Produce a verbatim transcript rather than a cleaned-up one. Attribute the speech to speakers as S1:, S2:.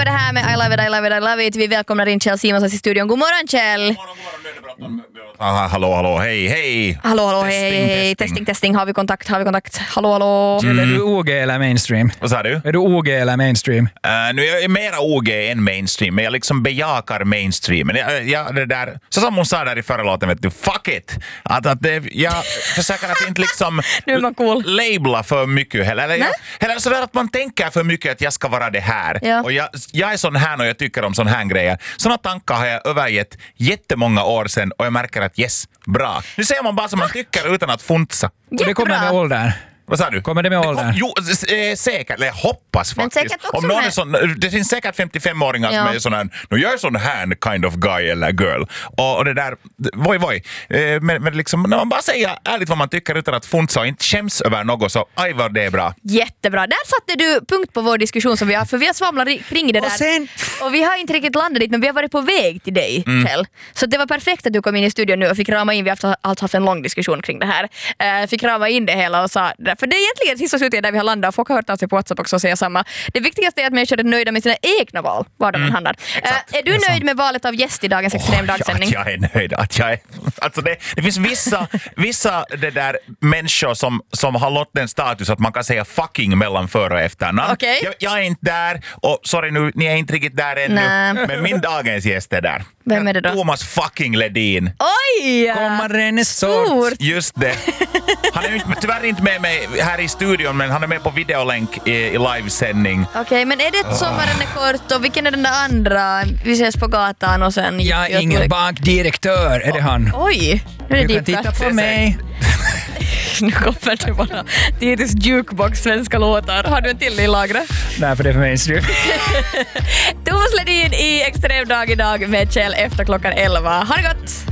S1: är det här med I love it, I love it, I love it. Vi välkomnar in Kjell Simonsson i studion. God morgon, Kjell.
S2: Aha, hallå, hallå, hej, hej.
S1: Hallå, hallå, hej, hej. Testing, testing. Har vi kontakt, har vi kontakt. Hallå, hallå.
S3: Kjell, är du O G eller mainstream?
S2: Vad sa du?
S3: Är du O G eller mainstream?
S2: Uh, nu är jag mera O G än mainstream, men jag liksom bejakar mainstream. Men jag, jag, det där, så som hon sa där i förra låten, vet du, fuck it. Att, att det, jag försöker att inte liksom
S1: nu är man cool.
S2: labla för mycket. Eller, eller, jag, eller sådär att man tänker för mycket att jag ska vara det här.
S1: Ja.
S2: Och jag, jag är sån här och jag tycker om sån här grejer. Såna tankar har jag övergett jättemånga år sedan och jag märker att yes, bra. Nu säger man bara som man tycker utan att funtsa.
S3: Och det kommer med åldern.
S2: Vad sa du?
S3: Kommer det med åldern?
S2: Jo, äh, säkert. Eller jag hoppas
S1: men
S2: faktiskt.
S1: säkert också
S2: Om någon
S1: med...
S2: är sån, det finns säkert femtiofem-åringar ja. som är sån här, nu jag är sån här kind of guy eller girl. Och, och det där, voj, voj. Eh, men, men liksom, när man bara säger ärligt vad man tycker utan att funtsa och inte skäms över något, så aj vad det är bra.
S1: Jättebra. Där satte du punkt på vår diskussion som vi har, för vi har svamlat kring det där.
S3: Och sen...
S1: Och vi har inte riktigt landat dit, men vi har varit på väg till dig, mm. Kjell. Så det var perfekt att du kom in i studion nu och fick rama in, vi har alltså haft en lång diskussion kring det här. Uh, fick rama in det hela och sa, för det är egentligen sista slutet där vi har landat och folk har hört av sig på WhatsApp också och säger samma. Det viktigaste är att människor är nöjda med sina egna val, var de mm. handlar. Uh, är du nöjd med valet av gäst i dagens extremdagsändning?
S2: Oh, att jag är nöjd. Att jag är, alltså det, det finns vissa, vissa det där människor som, som har lått den status att man kan säga fucking mellan för- och efternamn.
S1: Okay.
S2: Jag, jag är inte där och sorry nu, ni är inte riktigt där ännu.
S1: Nä.
S2: Men min dagens gäst är där.
S1: Vem är det då?
S2: Thomas fucking Ledin.
S1: Oj!
S3: Kommaren är stort.
S2: Just det. Han är ju tyvärr inte med mig här i studion, men han är med på videolänk i, i livesändning.
S1: Okej, okay, men är det sommaren är kort och vilken är den där andra? Vi ses på gatan och sen...
S3: Jag är ingen bankdirektör, är det han?
S1: Oj, nu är det
S3: du kan titta på mig.
S1: Nu kommer det bara Titus jukebox svenska låtar. Har du en till i lagret?
S3: Nej, för det är för mainstream.
S1: Thomas Ledin i Extremdag idag med Kjell efter klockan elva. Ha det gott!